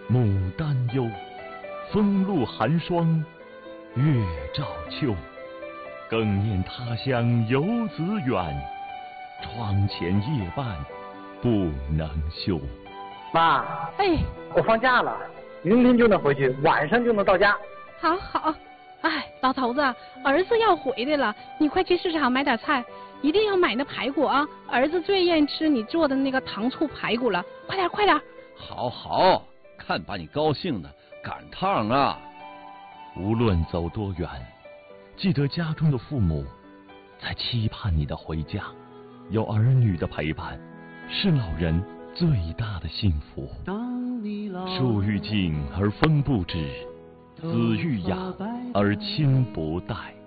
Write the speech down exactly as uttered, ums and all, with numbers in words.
牡丹幽，风露寒霜，月照秋。更念他乡游子远，窗前夜半不能休。 妈， 哎， 我放假了，明天就能回去，晚上就能到家。 好好。哎，老头子，儿子要回来了，你快去市场买点菜，一定要买那排骨啊！儿子最愿意吃你做的那个糖醋排骨了，快点快点！ 好好，看把你高兴的，赶趟啊！ 无论走多远，记得家中的父母在期盼你的回家，有儿女的陪伴，是老人最大的幸福。树欲静而风不止，子欲养而亲不待。